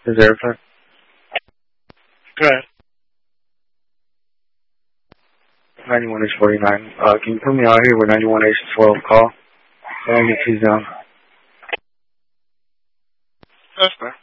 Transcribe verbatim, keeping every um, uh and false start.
Is there a plan? Go ahead. ninety-one H forty-nine. Uh, can you put me out here with ninety-one H twelve call? So I can get keys down. That's fine.